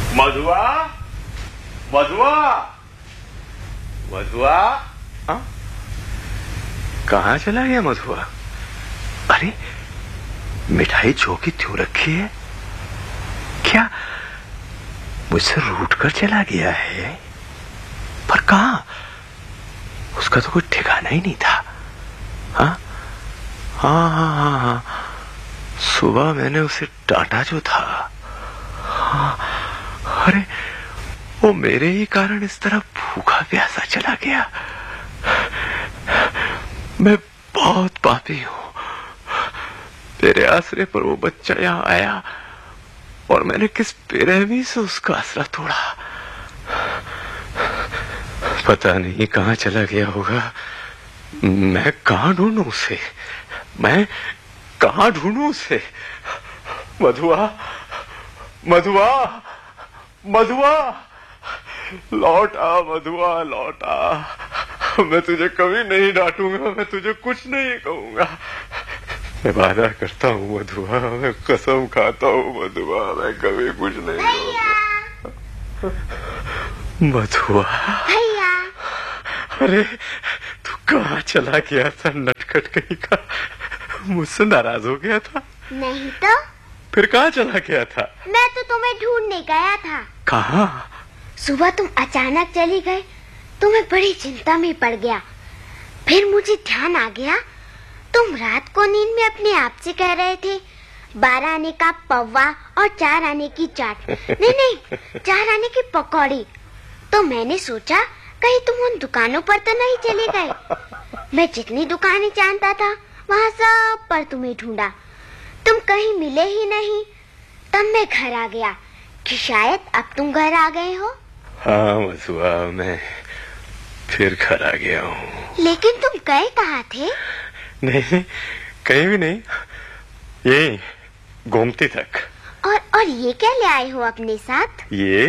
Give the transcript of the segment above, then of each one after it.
मधुआ, मधुआ, मधुआ, कहाँ चला गया मधुआ? अरे मिठाई चौकी क्यों रखी है? क्या मुझसे रूठ कर चला गया है? पर कहाँ? उसका तो कोई ठिकाना ही नहीं था। हाँ हाँ हाँ हाँ हाँ, सुबह मैंने उसे डांटा जो था। हाँ, अरे वो मेरे ही कारण इस तरह भूखा प्यासा चला गया। मैं बहुत पापी हूं। मेरे आसरे पर वो बच्चा यहाँ आया और मैंने किस बेरहमी से उसका आसरा तोड़ा। पता नहीं कहाँ चला गया होगा। मैं कहाँ ढूंढूं उसे? मैं कहाँ ढूंढूं उसे? मधुआ, मधुआ, मधुआ, लौट आ मधुआ, लौट आ। मैं तुझे कभी नहीं डांटूंगा, मैं तुझे कुछ नहीं कहूंगा। मैं वादा करता हूँ मधुआ, मैं कसम खाता हूँ मधुआ, मैं कभी कुछ नहीं कहूंगा। मधुआ भैया, अरे तू कहाँ चला गया था नटखट कहीं का? मुझसे नाराज हो गया था? नहीं तो फिर कहाँ चला गया था? मैं तो तुम्हें ढूंढने गया था। कहाँ? सुबह तुम अचानक चली गए तो मैं बड़ी चिंता में पड़ गया। फिर मुझे ध्यान आ गया तुम रात को नींद में अपने आप से कह रहे थे 12 आने का पौवा और 4 आने की चाट। नहीं, 4 आने की पकौड़ी। तो मैंने सोचा कहीं तुम उन दुकानों पर तो नहीं चले गए। मैं जितनी दुकानें जानता था वहाँ सब पर तुम्हें ढूंढा, तुम कहीं मिले ही नहीं। तब मैं घर आ गया कि शायद अब तुम घर आ गए हो। हाँ मधुआ, मैं फिर घर आ गया हूँ। लेकिन तुम गए कहाँ थे? नहीं, कहीं भी नहीं, यही गोमती तक। और ये क्या ले आए हो अपने साथ?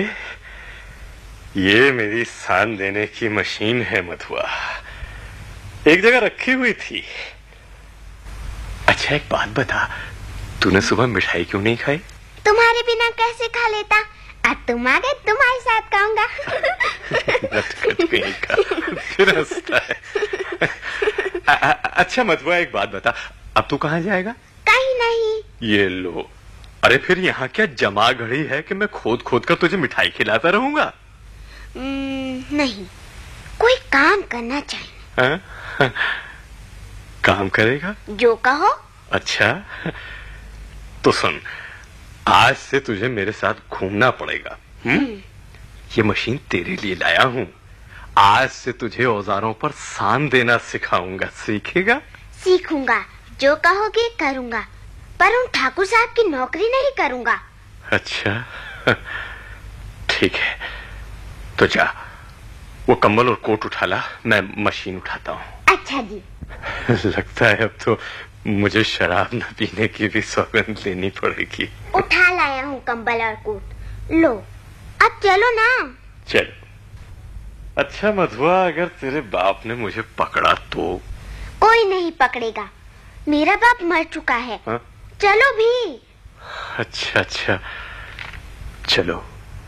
ये मेरी सान देने की मशीन है मधुआ, एक जगह रखी हुई थी। अच्छा एक बात बता, तूने सुबह मिठाई क्यों नहीं खाई? तुम्हारे बिना कैसे खा लेता? अब तुम आ गए, तुम्हारे साथ खाऊंगा। कहीं का फिर हंसता है। अच्छा मधुआ एक बात बता, अब तू कहाँ जाएगा? कहीं नहीं। ये लो, अरे फिर यहाँ क्या जमा घड़ी है कि मैं खोद खोद कर तुझे मिठाई खिलाता रहूंगा? नहीं, कोई काम करना चाहिए। काम करेगा? जो कहो। अच्छा तो सुन, आज से तुझे मेरे साथ घूमना पड़ेगा। ये मशीन तेरे लिए लाया हूँ। आज से तुझे औजारों पर सान देना सिखाऊंगा, सीखेगा? सीखूंगा, जो कहोगे करूंगा, पर उन ठाकुर साहब की नौकरी नहीं करूंगा। अच्छा ठीक है, तो जा वो कंबल और कोट उठा ला, मैं मशीन उठाता हूँ। अच्छा जी। लगता है अब तो मुझे शराब न पीने की भी सौगंध लेनी पड़ेगी। उठा लाया हूँ कंबल और कोट, लो अब चलो ना। चल। अच्छा मधुआ, अगर तेरे बाप ने मुझे पकड़ा तो? कोई नहीं पकड़ेगा, मेरा बाप मर चुका है। हा? चलो भी। अच्छा अच्छा चलो।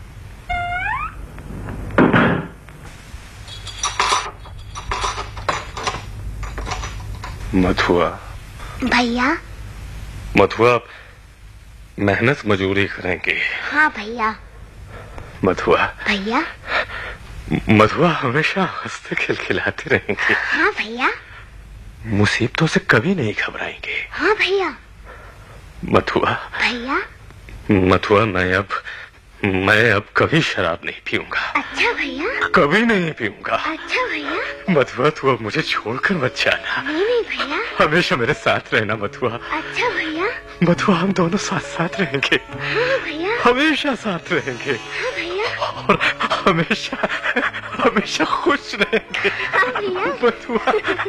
मधुआ। भैया। मधुआ, मेहनत मजूरी करेंगे। हाँ भैया। मधुआ। भैया। मधुआ हमेशा हंसते खिलखिलाते रहेंगे। हाँ भैया। मुसीबतों से कभी नहीं घबराएंगे। हाँ भैया। मधुआ। भैया। मधुआ, मैं अब कभी शराब नहीं पीऊंगा। अच्छा भैया। कभी नहीं पीऊंगा। अच्छा भैया। मधुआ, तू अब मुझे छोड़कर मत जाना। नहीं भैया। हमेशा मेरे साथ रहना मधुआ। अच्छा भैया। मधुआ, हम दोनों साथ साथ रहेंगे। हाँ भैया। हमेशा साथ रहेंगे। हाँ भैया। और हमेशा हमेशा खुश रहेंगे। हाँ भैया। मधुआ।